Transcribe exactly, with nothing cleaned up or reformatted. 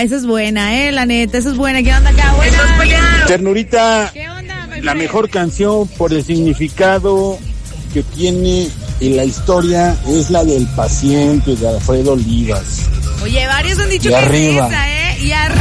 esa es buena, eh, la neta, esa es buena. ¿Qué onda acá? Buena. Ternurita, ¿Qué onda, la mejor canción por el significado que tiene en la historia es la del Paciente de Alfredo Olivas. Oye, varios han dicho y que arriba. es esa, eh, y arriba.